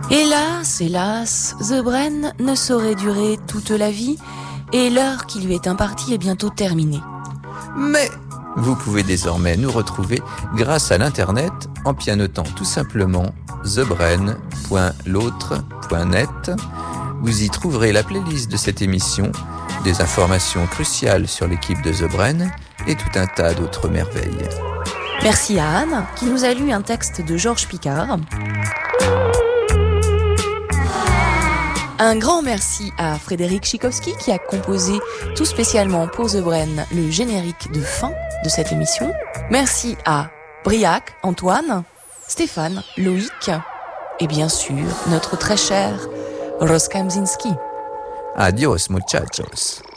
Hélas, The Bren ne saurait durer toute la vie et l'heure qui lui est impartie est bientôt terminée. Mais vous pouvez désormais nous retrouver grâce à l'internet en pianotant tout simplement thebren.l'autre.net. Vous y trouverez la playlist de cette émission, des informations cruciales sur l'équipe de The Bren et tout un tas d'autres merveilles. Merci à Anne qui nous a lu un texte de Georges Picard. Un grand merci à Frédéric Tchaikovsky qui a composé tout spécialement pour The Bren le générique de fin de cette émission. Merci à Briac, Antoine, Stéphane, Loïc et bien sûr notre très cher Ross Kamzinski. Adios muchachos.